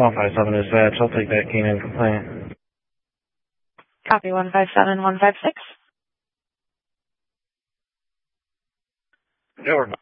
157 is dispatch. I'll take that canine complaint. Copy 157, 156. Jordan.